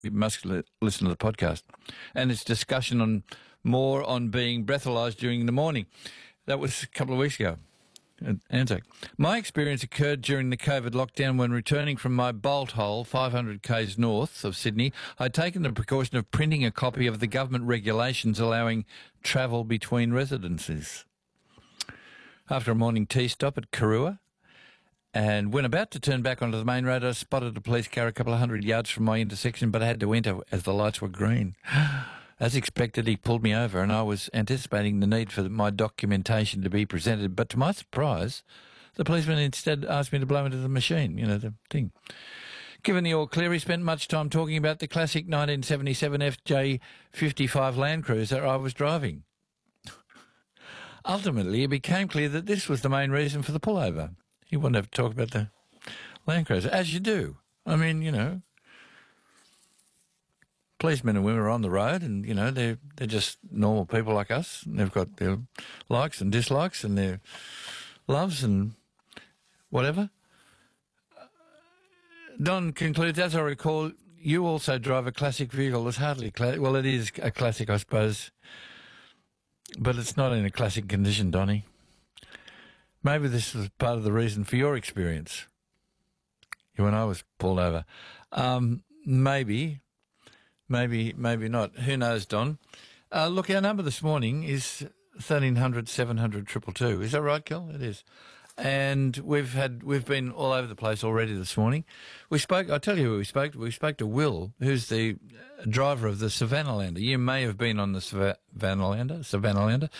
You must listen to the podcast. And it's discussion on being breathalyzed during the morning. That was a couple of weeks ago at Anzac. My experience occurred during the COVID lockdown when returning from my bolt hole 500 k's north of Sydney. I'd taken the precaution of printing a copy of the government regulations allowing travel between residences. After a morning tea stop at Karua, and when about to turn back onto the main road, I spotted a police car a couple of 100 yards from my intersection, but I had to enter as the lights were green. As expected, he pulled me over, and I was anticipating the need for my documentation to be presented. But to my surprise, the policeman instead asked me to blow into the machine, the thing. Given the all clear, he spent much time talking about the classic 1977 FJ55 Land Cruiser I was driving. Ultimately, it became clear that this was the main reason for the pullover. He wanted to have to talk about the Land Cruiser, as you do. I mean, policemen and women are on the road and, they're just normal people like us. And they've got their likes and dislikes and their loves and whatever. Don concludes, as I recall, you also drive a classic vehicle. It's hardly classic. Well, it is a classic, I suppose, but it's not in a classic condition, Donnie. Maybe this was part of the reason for your experience when I was pulled over. Maybe not. Who knows, Don? Look, our number this morning is 1300 700 222. Is that right, Kel? It is. And we've been all over the place already this morning. I'll tell you who we spoke to. We spoke to Will, who's the driver of the Savannah Lander. You may have been on the Savannah Lander.